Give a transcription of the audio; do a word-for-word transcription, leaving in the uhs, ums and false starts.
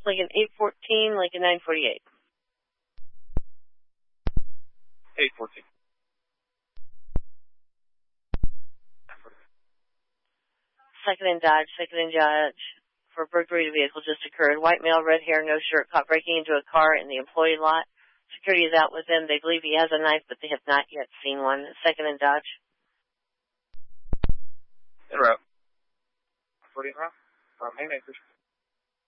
Lincoln eight fourteen, Lincoln nine forty-eight. eight fourteen. Second and Dodge, second and Dodge for burglary vehicle just occurred. White male, red hair, no shirt, caught breaking into a car in the employee lot. Security is out with them. They believe he has a knife, but they have not yet seen one. Second and Dodge. En route. forty en route. From Haymakers.